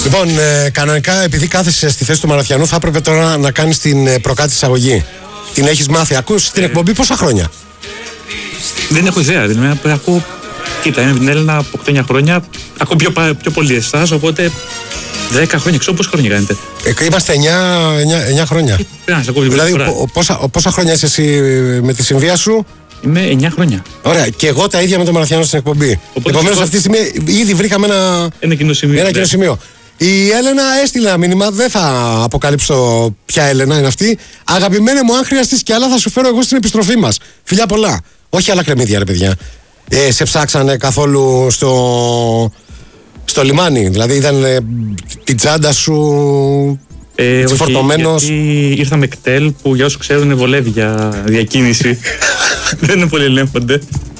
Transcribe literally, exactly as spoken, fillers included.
Λοιπόν, ε, κανονικά επειδή κάθεσαι στη θέση του Μαραθιανού, θα έπρεπε τώρα να κάνεις την ε, προκάτω εισαγωγή. Την έχεις μάθει, ακούς την εκπομπή πόσα χρόνια? Δεν έχω ιδέα. Δηλαδή, ακούω. Κοίτα, είμαι με την Έλληνα από οκτώ χρόνια. Ακούω πιο, πιο πολύ εσάς, οπότε δέκα χρόνια. Ξέρω πόσα χρόνια κάνετε. Ε, είμαστε εννιά χρόνια. Ε, να, ακούω, δηλαδή, ο, πόσα, πόσα χρόνια είσαι εσύ με τη συμβία σου? Είμαι εννιά χρόνια. Ωραία, και εγώ τα ίδια με τον Μαραθιανό στην εκπομπή. Επομένως, αυτή τη στιγμή ήδη βρήκαμε ένα, ένα κοινό σημείο. Ένα κοινό σημείο. Η Έλενα έστειλε ένα μήνυμα, δεν θα αποκαλύψω ποια Έλενα είναι αυτή. Αγαπημένε μου, αν χρειαστείς κι άλλα, θα σου φέρω εγώ στην επιστροφή μας. Φιλιά πολλά. Όχι άλλα κρεμμύδια, ρε παιδιά. Ε, σε ψάξανε καθόλου στο, στο λιμάνι? Δηλαδή, είδαν ε, την τσάντα σου ε, όχι, φορτωμένος? Γιατί ήρθα με κτέλ που για όσους ξέρουν βολεύει για διακίνηση. Δεν είναι πολύ ελέγχονται.